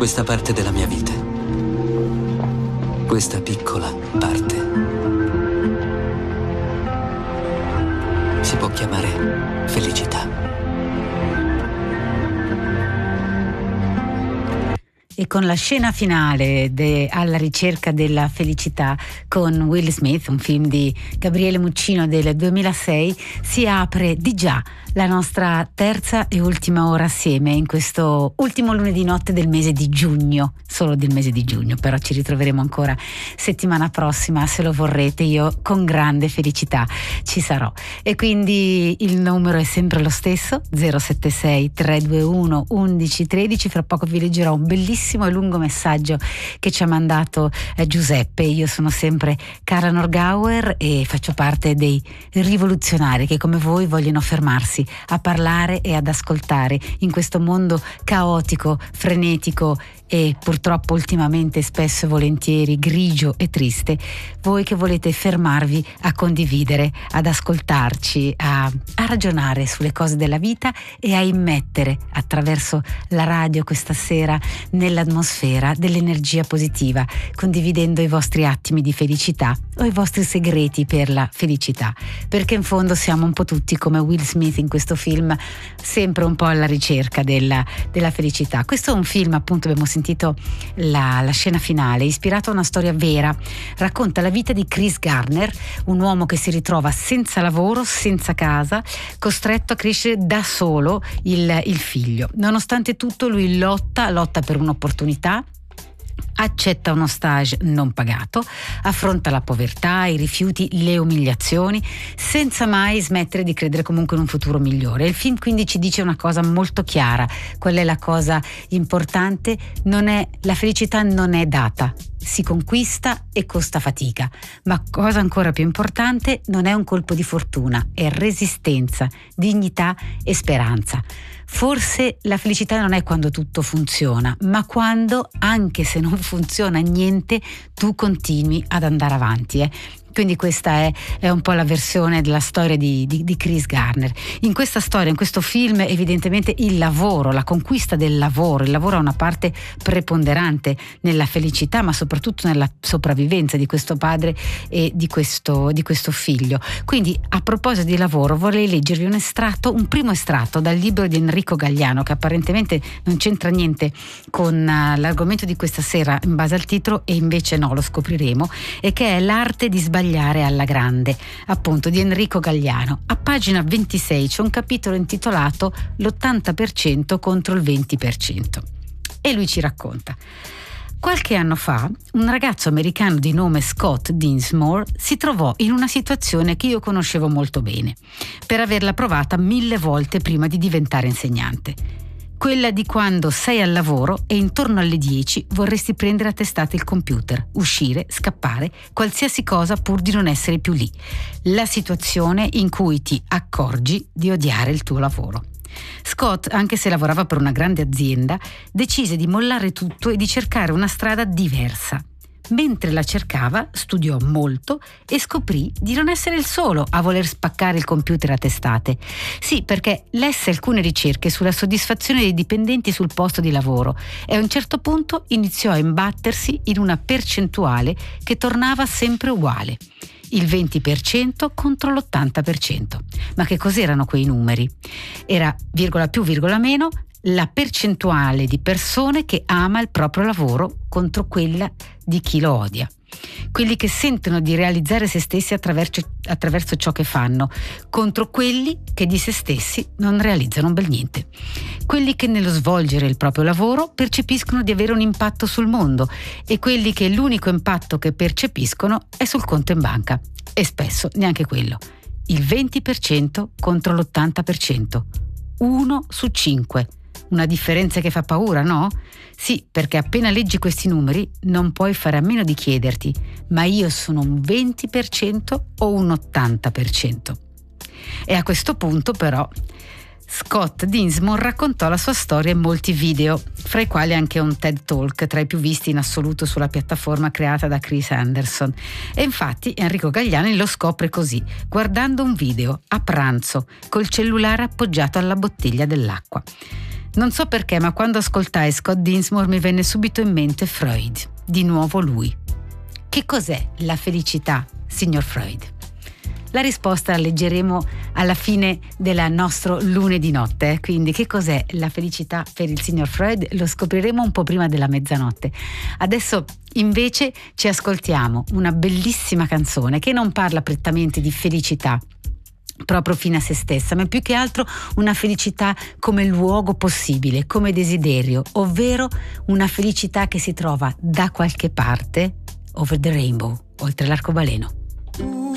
questa parte della mia vita. Questa piccola parte si può chiamare felicità. E con la scena finale Alla ricerca della felicità con Will Smith, un film di Gabriele Muccino del 2006, si apre di già la nostra terza e ultima ora assieme in questo ultimo lunedì notte del mese di giugno, solo del mese di giugno, però ci ritroveremo ancora settimana prossima se lo vorrete, io con grande felicità ci sarò. E quindi il numero è sempre lo stesso, 076 321 1113. Fra poco vi leggerò un bellissimo e lungo messaggio che ci ha mandato Giuseppe. Io sono sempre Carla Norgauer e faccio parte dei rivoluzionari che come voi vogliono fermarsi a parlare e ad ascoltare in questo mondo caotico, frenetico e purtroppo ultimamente spesso e volentieri grigio e triste. Voi che volete fermarvi a condividere, ad ascoltarci, a ragionare sulle cose della vita e a immettere attraverso la radio questa sera nell'atmosfera dell'energia positiva, condividendo i vostri attimi di felicità o i vostri segreti per la felicità, perché in fondo siamo un po' tutti come Will Smith in questo film, sempre un po' alla ricerca della felicità. Questo è un film, appunto, abbiamo sentito la scena finale, ispirato a una storia vera, racconta la vita di Chris Garner, un uomo che si ritrova senza lavoro, senza casa, costretto a crescere da solo il figlio. Nonostante tutto lui lotta per un'opportunità, accetta uno stage non pagato, affronta la povertà, i rifiuti, le umiliazioni, senza mai smettere di credere comunque in un futuro migliore. Il film quindi ci dice una cosa molto chiara: qual è la cosa importante? La felicità non è data, si conquista e costa fatica, ma cosa ancora più importante, non è un colpo di fortuna, è resistenza, dignità e speranza. Forse la felicità non è quando tutto funziona, ma quando, anche se non funziona niente, tu continui ad andare avanti. Quindi questa è un po' la versione della storia di Chris Garner. In questa storia, in questo film, evidentemente il lavoro, la conquista del lavoro, il lavoro ha una parte preponderante nella felicità, ma soprattutto nella sopravvivenza di questo padre e di questo figlio. Quindi, a proposito di lavoro, vorrei leggervi un primo estratto dal libro di Enrico Gagliano, che apparentemente non c'entra niente con l'argomento di questa sera in base al titolo, e invece no, lo scopriremo, e che è L'arte di sbagliare alla grande, appunto, di Enrico Gagliano. A pagina 26 c'è un capitolo intitolato L'80% contro il 20%, e lui ci racconta: qualche anno fa un ragazzo americano di nome Scott Dinsmore si trovò in una situazione che io conoscevo molto bene, per averla provata 1000 volte prima di diventare insegnante. Quella di quando sei al lavoro e intorno alle 10 vorresti prendere a testate il computer, uscire, scappare, qualsiasi cosa pur di non essere più lì. La situazione in cui ti accorgi di odiare il tuo lavoro. Scott, anche se lavorava per una grande azienda, decise di mollare tutto e di cercare una strada diversa. Mentre la cercava, studiò molto e scoprì di non essere il solo a voler spaccare il computer a testate. Sì, perché lesse alcune ricerche sulla soddisfazione dei dipendenti sul posto di lavoro e a un certo punto iniziò a imbattersi in una percentuale che tornava sempre uguale. Il 20% contro l'80%. Ma che cos'erano quei numeri? Era virgola più virgola meno la percentuale di persone che ama il proprio lavoro contro quella di chi lo odia. Quelli che sentono di realizzare se stessi attraverso ciò che fanno, contro quelli che di se stessi non realizzano un bel niente. Quelli che nello svolgere il proprio lavoro percepiscono di avere un impatto sul mondo e quelli che l'unico impatto che percepiscono è sul conto in banca, e spesso neanche quello. Il 20% contro l'80%. 1 su 5. Una differenza che fa paura, no? Sì, perché appena leggi questi numeri non puoi fare a meno di chiederti: ma io sono un 20% o un 80%? E a questo punto però Scott Dinsmore raccontò la sua storia in molti video, fra i quali anche un TED Talk, tra i più visti in assoluto sulla piattaforma creata da Chris Anderson. E infatti Enrico Gagliani lo scopre così, guardando un video a pranzo col cellulare appoggiato alla bottiglia dell'acqua. Non so perché, ma quando ascoltai Scott Dinsmore mi venne subito in mente Freud, di nuovo lui. Che cos'è la felicità, signor Freud? La risposta la leggeremo alla fine del nostro lunedì notte, quindi che cos'è la felicità per il signor Freud lo scopriremo un po' prima della mezzanotte. Adesso invece ci ascoltiamo una bellissima canzone che non parla prettamente di felicità proprio fine a se stessa, ma più che altro una felicità come luogo possibile, come desiderio, ovvero una felicità che si trova da qualche parte, over the rainbow, oltre l'arcobaleno.